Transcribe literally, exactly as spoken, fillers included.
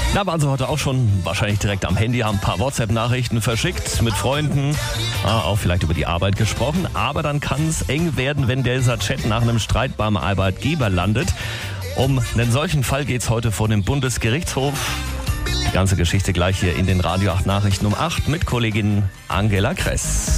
Da waren Sie heute auch schon wahrscheinlich direkt am Handy, haben ein paar WhatsApp-Nachrichten verschickt, mit Freunden, auch vielleicht über die Arbeit gesprochen. Aber dann kann es eng werden, wenn dieser Chat nach einem Streit beim Arbeitgeber landet. Um einen solchen Fall geht es heute vor dem Bundesgerichtshof. Die ganze Geschichte gleich hier in den Radio acht Nachrichten um acht mit Kollegin Angela Kress.